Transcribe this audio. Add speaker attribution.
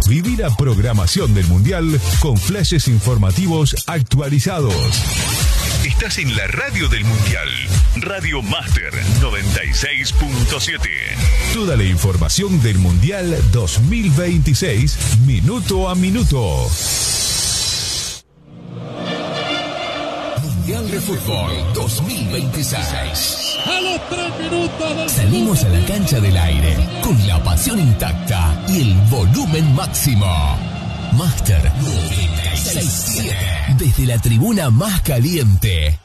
Speaker 1: Viví la programación del Mundial con flashes informativos actualizados. Estás en la radio del Mundial. Radio Master 96.7. Toda la información del Mundial 2026, minuto a minuto. Mundial de Fútbol 2026.
Speaker 2: A los 3 minutos
Speaker 3: salimos a la cancha del aire con la pasión intacta y el volumen máximo. Master 96.7. Desde la tribuna más caliente.